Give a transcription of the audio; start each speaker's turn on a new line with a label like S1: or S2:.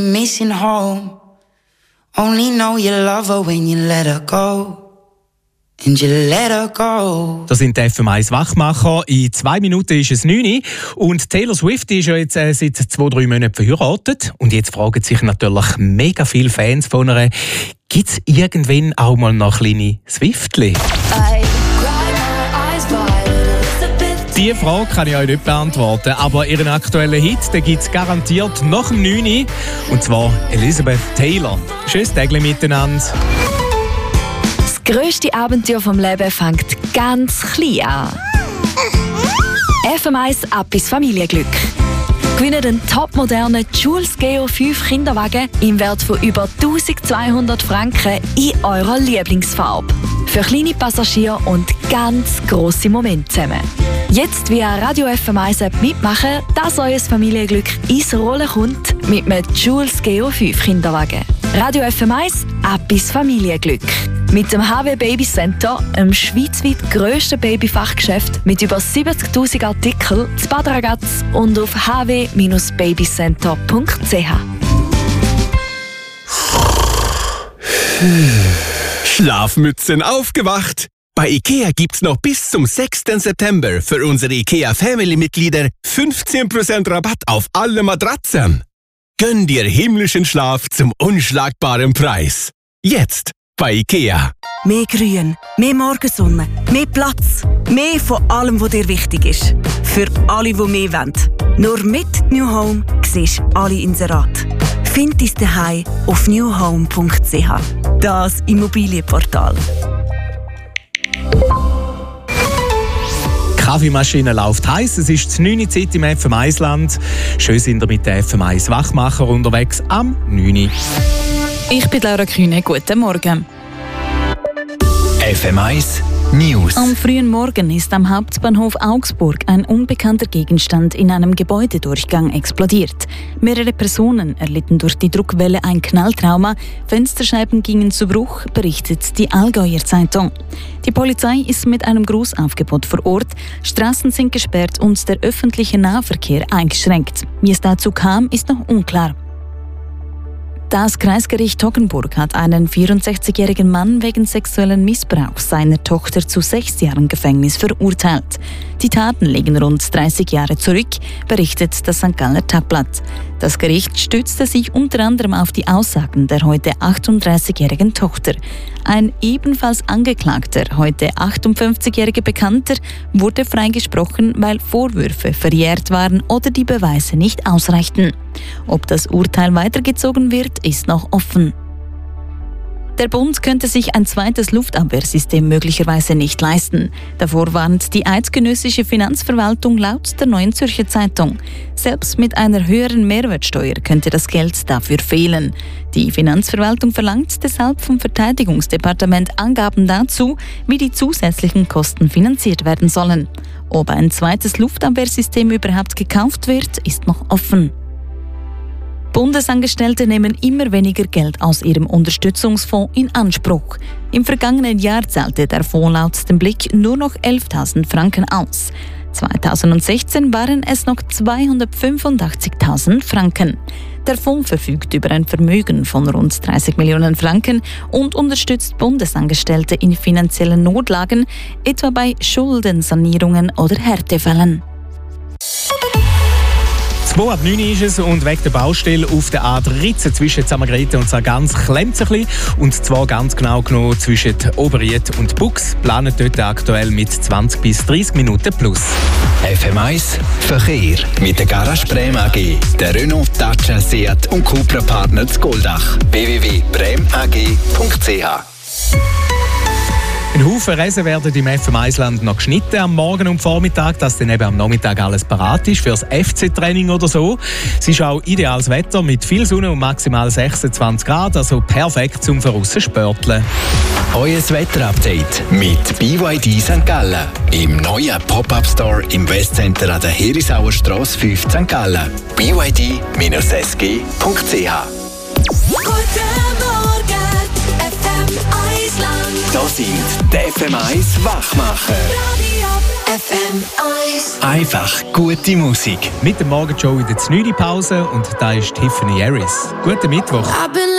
S1: Missing home. Only know you love her when you let her go. And you let her go.
S2: Das sind die FM1 Wachmacher. In 2 Minuten ist es 9 Uhr. Und Taylor Swift ist ja jetzt seit 2-3 Monaten verheiratet. Und jetzt fragen sich natürlich mega viele Fans von ihr, gibt es irgendwann auch mal noch kleine Swiftli? Diese Frage kann ich euch nicht beantworten, aber ihren aktuellen Hit gibt es garantiert nach dem 9 Uhr. Und zwar Elizabeth Taylor. Schönes Tag miteinander.
S3: Das grösste Abenteuer vom Leben fängt ganz klein an. FM1 ab ins Familienglück. Gewinnt den topmodernen Jules Geo 5 Kinderwagen im Wert von über 1200 Franken in eurer Lieblingsfarbe. Für kleine Passagiere und ganz grosse Momente zusammen. Jetzt via Radio FM1 App mitmachen, dass euer Familienglück ins Rollen kommt mit einem Jules Geo 5 Kinderwagen. Radio FM1 ab ins Familienglück. Mit dem HW Baby Center, einem schweizweit grössten Babyfachgeschäft mit über 70'000 Artikeln, zu Bad Ragaz und auf hw-babycenter.ch.
S4: Schlafmützen aufgewacht! Bei IKEA gibt's noch bis zum 6. September für unsere IKEA Family-Mitglieder 15% Rabatt auf alle Matratzen. Gönn dir himmlischen Schlaf zum unschlagbaren Preis. Jetzt bei IKEA.
S5: Mehr Grün, mehr Morgensonne, mehr Platz, mehr von allem, was dir wichtig ist. Für alle, die mehr wollen. Nur mit New Home siehst du alle Inserate. Find dein Zuhause auf newhome.ch. Das Immobilienportal.
S2: Die Kaffeemaschine läuft heiß. Es ist die 9 Uhr Zeit im FM1-Land. Schön sind ihr mit den FM1 Wachmacher unterwegs am 9 Uhr.
S6: Ich bin Laura Kühne. Guten Morgen.
S4: FM1 News.
S6: Am frühen Morgen ist am Hauptbahnhof Augsburg ein unbekannter Gegenstand in einem Gebäudedurchgang explodiert. Mehrere Personen erlitten durch die Druckwelle ein Knalltrauma. Fensterscheiben gingen zu Bruch, berichtet die Allgäuer Zeitung. Die Polizei ist mit einem Großaufgebot vor Ort. Straßen sind gesperrt und der öffentliche Nahverkehr eingeschränkt. Wie es dazu kam, ist noch unklar. Das Kreisgericht Toggenburg hat einen 64-jährigen Mann wegen sexuellen Missbrauchs seiner Tochter zu 6 Jahren Gefängnis verurteilt. Die Taten liegen rund 30 Jahre zurück, berichtet das St. Galler Tagblatt. Das Gericht stützte sich unter anderem auf die Aussagen der heute 38-jährigen Tochter. Ein ebenfalls angeklagter, heute 58-jähriger Bekannter wurde freigesprochen, weil Vorwürfe verjährt waren oder die Beweise nicht ausreichten. Ob das Urteil weitergezogen wird, ist noch offen. Der Bund könnte sich ein zweites Luftabwehrsystem möglicherweise nicht leisten. Davor warnt die eidgenössische Finanzverwaltung laut der Neuen Zürcher Zeitung. Selbst mit einer höheren Mehrwertsteuer könnte das Geld dafür fehlen. Die Finanzverwaltung verlangt deshalb vom Verteidigungsdepartement Angaben dazu, wie die zusätzlichen Kosten finanziert werden sollen. Ob ein zweites Luftabwehrsystem überhaupt gekauft wird, ist noch offen. Bundesangestellte nehmen immer weniger Geld aus ihrem Unterstützungsfonds in Anspruch. Im vergangenen Jahr zahlte der Fonds laut dem Blick nur noch 11.000 Franken aus. 2016 waren es noch 285.000 Franken. Der Fonds verfügt über ein Vermögen von rund 30 Millionen Franken und unterstützt Bundesangestellte in finanziellen Notlagen, etwa bei Schuldensanierungen oder Härtefällen.
S2: 8:09 ist es und wegen der Baustelle auf der A13 zwischen Zammergräten und Sargans klemmt es ein bisschen. Und zwar ganz genau genommen zwischen Oberried und Bux. Planen dort aktuell mit 20 bis 30 Minuten plus.
S4: FM1 Verkehr mit der Garage Brem AG, der Renault, Dacia, Seat und Cupra Partner zu Goldach. www.bremag.ch.
S2: Ein Haufen Reisen werden im FM1-Land noch geschnitten am Morgen und Vormittag, dass dann eben am Nachmittag alles parat ist fürs FC-Training oder so. Es ist auch ideales Wetter mit viel Sonne und maximal 26 Grad, also perfekt zum draussen Spörteln.
S4: Euer Wetterupdate mit BYD St. Gallen. Im neuen Pop-Up-Store im Westcenter an der Herisauer Strasse 5 St. Gallen. byd-sg.ch. Das sind die FM1 Wachmacher.
S7: FM1.
S8: Einfach gute Musik.
S2: Mit der Morgenshow in der 9. Pause und da ist Tiffany Harris. Guten Mittwoch.